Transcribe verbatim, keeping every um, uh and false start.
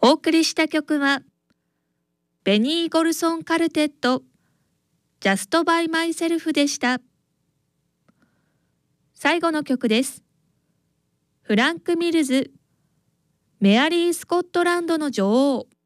お送りした曲はベニー・ゴルソン・カルテットジャスト・バイ・マイセルフでした。最後の曲です。フランク・ミルズ、メアリー・スコットランドの女王。